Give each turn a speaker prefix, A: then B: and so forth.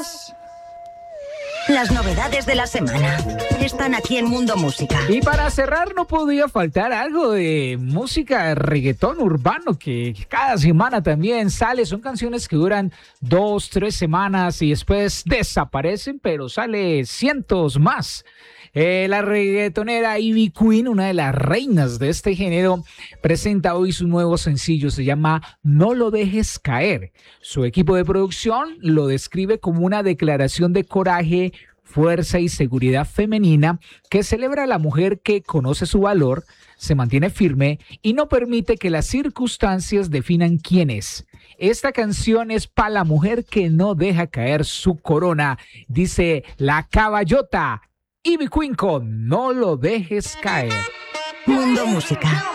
A: más. Las novedades de la semana están aquí en Mundo Música.
B: Y para cerrar no podía faltar algo de música, reggaetón urbano, que cada semana también sale. Son canciones que duran 2, 3 semanas y después desaparecen, pero sale cientos más. La reggaetonera Ivy Queen, una de las reinas de este género, presenta hoy su nuevo sencillo, se llama No lo dejes caer. Su equipo de producción lo describe como una declaración de coraje, fuerza y seguridad femenina que celebra a la mujer que conoce su valor, se mantiene firme y no permite que las circunstancias definan quién es. Esta canción es para la mujer que no deja caer su corona, dice la caballota Ivy Queen con No lo dejes caer.
A: Mundo Música.